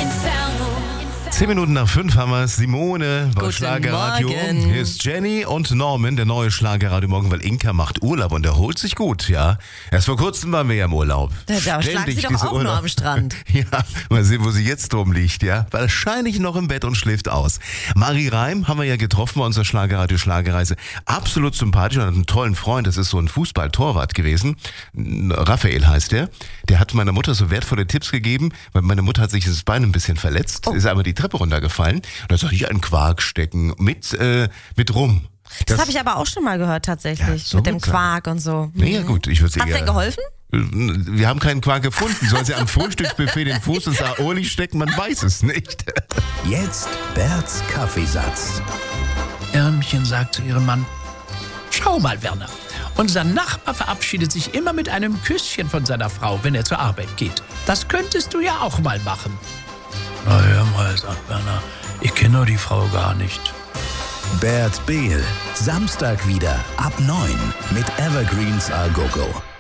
10 Minuten nach 5 haben wir Simone bei Guten Schlagerradio. Morgen. Hier ist Jenny und Norman, der neue Schlagerradio Morgen, weil Inka macht Urlaub und erholt sich gut, ja. Erst vor kurzem waren wir ja im Urlaub. Da schlagen sie doch auch nur am Strand. Ja, mal sehen, wo sie jetzt drum liegt, ja. Wahrscheinlich noch im Bett und schläft aus. Marie Reim haben wir ja getroffen bei unserer Schlagerradio Schlagerreise. Absolut sympathisch und hat einen tollen Freund. Das ist so ein Fußballtorwart gewesen. Raphael heißt der. Der hat meiner Mutter so wertvolle Tipps gegeben, weil meine Mutter hat sich das Bein ein bisschen verletzt, ist aber die Treppe runtergefallen. Und da soll ich einen Quark stecken mit Rum. Das habe ich aber auch schon mal gehört tatsächlich, Ja, mit dem gut sein. Quark und so. Ja gut, ich würde Hat's dir geholfen? Wir haben keinen Quark gefunden. Soll sie am Frühstücksbuffet den Fuß ins Aoli stecken? Man weiß es nicht. Jetzt Berts Kaffeesatz. Ärmchen sagt zu ihrem Mann: Schau mal, Werner, unser Nachbar verabschiedet sich immer mit einem Küsschen von seiner Frau, wenn er zur Arbeit geht. Das könntest du ja auch mal machen. Na hör mal, sagt Werner, ich kenne doch die Frau gar nicht. Bert Behl, Samstag wieder ab 9 mit Evergreens A Go Go.